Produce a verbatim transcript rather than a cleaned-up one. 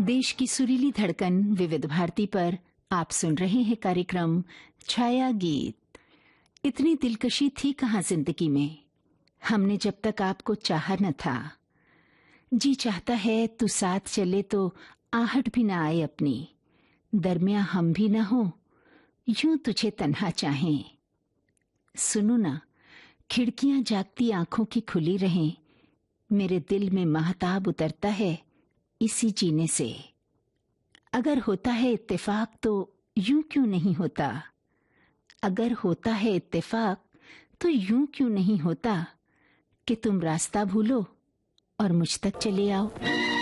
देश की सुरीली धड़कन विविध भारती पर आप सुन रहे हैं कार्यक्रम छाया गीत। इतनी दिलकशी थी कहाँ जिंदगी में, हमने जब तक आपको चाहा न था। जी चाहता है तू साथ चले तो आहट भी ना आए अपनी, दरमिया हम भी ना हो यूं तुझे तन्हा चाहें। सुनो ना, खिड़कियां जागती आंखों की खुली रहें, मेरे दिल में महताब उतरता है इसी जीने से। अगर होता है इत्तेफाक तो यूं क्यों नहीं होता, अगर होता है इत्तेफाक तो यूं क्यों नहीं होता कि तुम रास्ता भूलो और मुझ तक चले आओ।